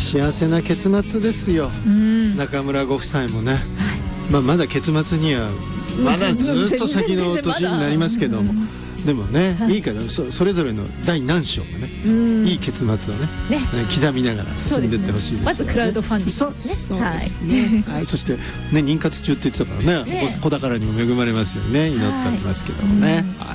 幸せな結末ですよ。中村ご夫妻もね、まだ結末にはまだずっと先の年になりますけども、でもね、いいから それぞれの第何章がね、いい結末をね刻みながら進んでいってほしいですよね。 まずクラウドファンディングですね。 そうですね。はい、そしてね、妊活中って言ってたからね、子宝にも恵まれますよね。祈っておりますけどもね。はい。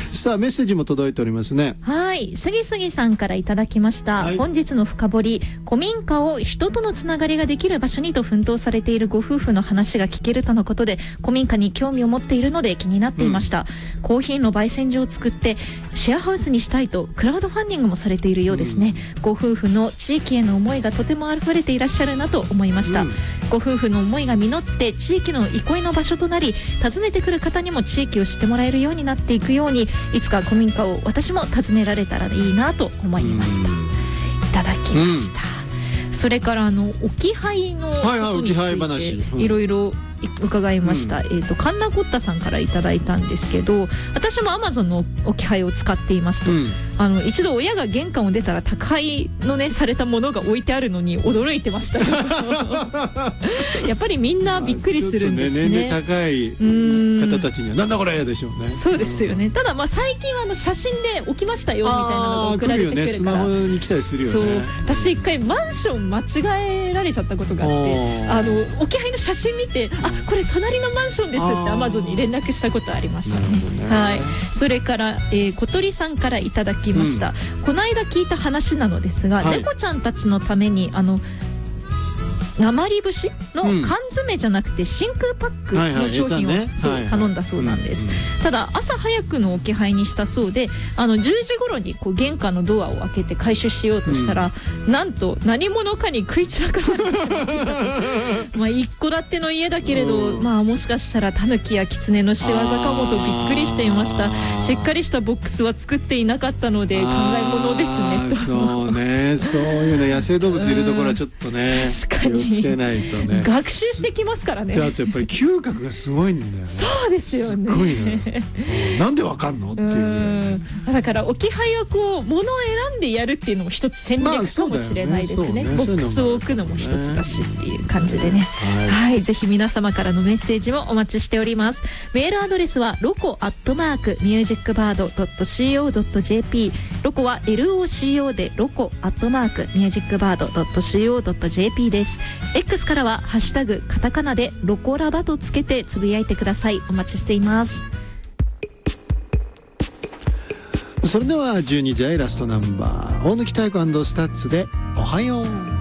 さあメッセージも届いておりますね。 はい、杉杉さんからいただきました。本日の深掘り、古民家を人とのつながりができる場所にと奮闘されているご夫婦の話が聞けるとのことで、古民家に興味を持っているので気になっていました。コーヒーの焙煎所を作ってシェアハウスにしたいとクラウドファンディングもされているようですね。ご夫婦の地域への思いがとても溢れていらっしゃるなと思いました。ご夫婦の思いが実って地域の憩いの場所となり、訪ねてくる方にも地域を知ってもらえるようになっていくように、いつか古民家を私も訪ねられたらいいなと思いますといただきました。それから置き配のことについていろいろ伺いました。カンナコッタさんからいただいたんですけど、私も Amazon の置き配を使っていますと、一度親が玄関を出たら宅配のねされたものが置いてあるのに驚いてましたやっぱりみんなびっくりするんですね。 年齢高い方たちにはなんだこれでしょうね。 そうですよね。ただ最近は写真で置きましたよみたいなのが送られてくるから、 スマホに来たりするよね。 そう、私一回マンション間違えられちゃったことがあって、置き配の写真見て、これ隣のマンションですって Amazon に連絡したことありましたね。はい。それから、小鳥さんからいただきました。この間聞いた話なのですが、猫ちゃんたちのために鉛節の缶詰じゃなくて真空パックの商品を頼んだそうなんです。ただ朝早くの置き配にしたそうで、10時頃に玄関のドアを開けて回収しようとしたら、なんと何者かに食い散らかされてしまった一戸建ての家だけれど、もしかしたらタヌキやキツネの仕業かもとびっくりしていました。しっかりしたボックスは作っていなかったので考え物ですねと。 そうね、そういうの野生動物いるところはちょっとね、 確かにつけないとね。 学習してきますからね。 あとやっぱり嗅覚がすごいんだよね。 そうですよね。 すごいね。なんでわかんのっていうぐらいね。 だから置き配は物を選んでやるっていうのも一つ戦略かもしれないですね。ボックスを置くのも一つだしっていう感じでね。はい、ぜひ皆様からのメッセージもお待ちしております。メールアドレスはloco@musicbird.co.jp、ロコは LOCO でloco@musicbird.co.jp です。X からはハッシュタグカタカナでロコラバとつけてつぶやいてください。お待ちしています。 それでは12時ラストナンバー、大貫妙子&スタッツでおはよう。